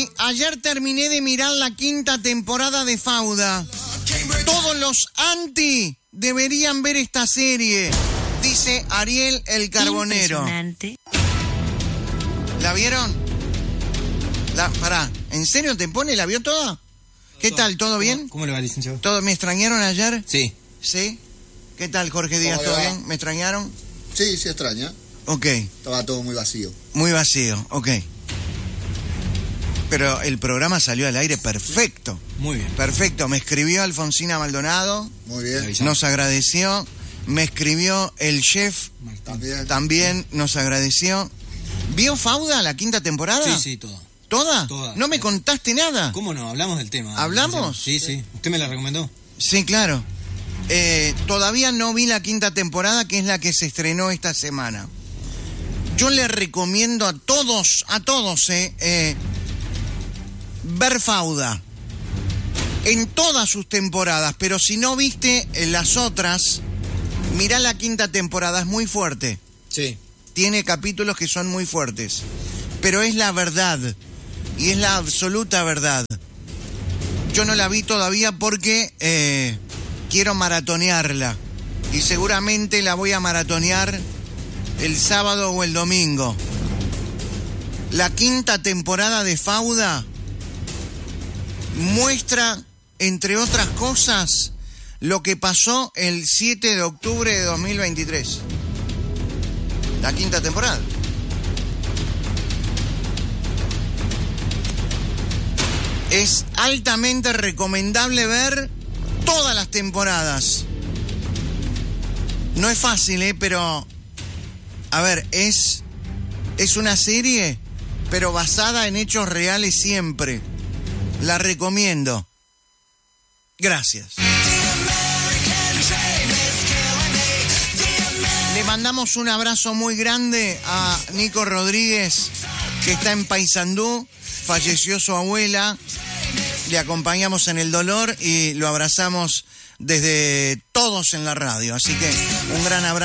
Ronnie, ayer terminé de mirar la 5ª temporada de Fauda. Todos los anti deberían ver esta serie, dice Ariel el Carbonero. ¿La vieron? Pará, ¿en serio te pone? ¿La vio toda? ¿Qué tal? ¿Todo bien? ¿Cómo le va, licenciado? ¿Todo? ¿Me extrañaron ayer? Sí. ¿Sí? ¿Qué tal, Jorge Díaz? ¿Todo bien? ¿Me extrañaron? Sí, sí extraña. Ok. Estaba todo muy vacío. Muy vacío, ok. Pero el programa salió al aire perfecto. Muy bien. Perfecto. Me escribió Alfonsina Maldonado. Muy bien. Nos agradeció. Me escribió el chef. También nos agradeció. ¿Vio Fauda la 5ª temporada? Sí, sí, toda. ¿Toda? Toda. ¿No me contaste nada? ¿Cómo no? Hablamos del tema. ¿Hablamos? Sí, sí. ¿Usted me la recomendó? Sí, claro. Todavía no vi la 5ª temporada, que es la que se estrenó esta semana. Yo le recomiendo a todos, ver Fauda en todas sus temporadas, pero si no viste las otras, mirá la 5ª temporada, es muy fuerte. Sí. Tiene capítulos que son muy fuertes, pero es la verdad, y es la absoluta verdad. Yo no la vi todavía porque quiero maratonearla, y seguramente la voy a maratonear el sábado o el domingo. La 5ª temporada de Fauda muestra, entre otras cosas, lo que pasó el 7 de octubre de 2023. La 5ª temporada. Es altamente recomendable ver todas las temporadas. No es fácil, pero... A ver, es una serie, pero basada en hechos reales siempre. La recomiendo. Gracias. Le mandamos un abrazo muy grande a Nico Rodríguez, que está en Paysandú. Falleció su abuela. Le acompañamos en el dolor y lo abrazamos desde todos en la radio. Así que un gran abrazo.